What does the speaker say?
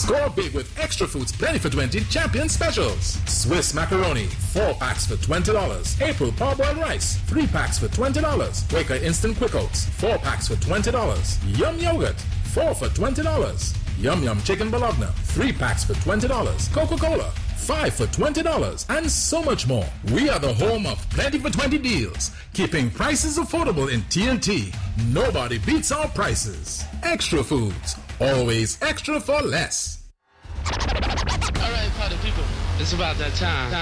Score big with Extra Foods Plenty for 20 Champion Specials. Swiss macaroni, 4 packs for $20. April parboiled rice, 3 packs for $20. Quaker Instant Quick Oats, 4 packs for $20. Yum Yogurt, 4 for $20. Yum Yum Chicken Bologna, 3 packs for $20. Coca-Cola, 5 for $20, and so much more. We are the home of Plenty for 20 deals, keeping prices affordable in TNT. Nobody beats our prices. Extra Foods, always extra for less. All right, party people, it's about that time.